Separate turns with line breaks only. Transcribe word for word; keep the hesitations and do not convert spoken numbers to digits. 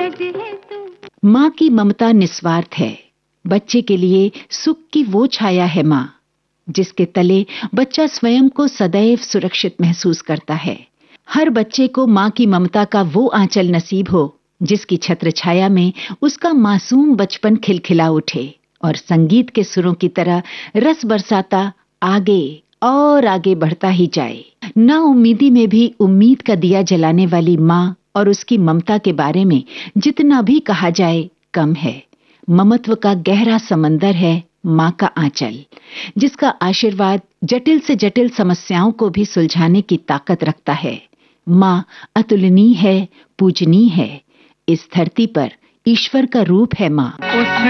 माँ की ममता निस्वार्थ है। बच्चे के लिए सुख की वो छाया है माँ, जिसके तले बच्चा स्वयं को सदैव सुरक्षित महसूस करता है। हर बच्चे को माँ की ममता का वो आंचल नसीब हो, जिसकी छत्र छाया में उसका मासूम बचपन खिलखिला उठे और संगीत के सुरों की तरह रस बरसाता आगे और आगे बढ़ता ही जाए। ना उम्मीदी में भी उम्मीद का दिया जलाने वाली माँ और उसकी ममता के बारे में जितना भी कहा जाए कम है। ममत्व का गहरा समंदर है माँ का आंचल, जिसका आशीर्वाद जटिल से जटिल समस्याओं को भी सुलझाने की ताकत रखता है। माँ अतुलनीय है, पूजनीय है। इस धरती पर ईश्वर का रूप है माँ।